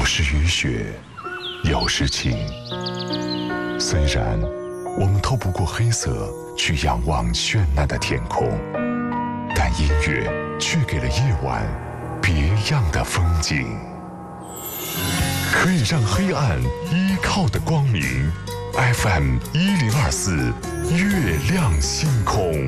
有时雨雪，有时晴。虽然我们透不过黑色去仰望绚烂的天空，但音乐却给了夜晚别样的风景。可以让黑暗依靠的光明，FM1024，月亮星空。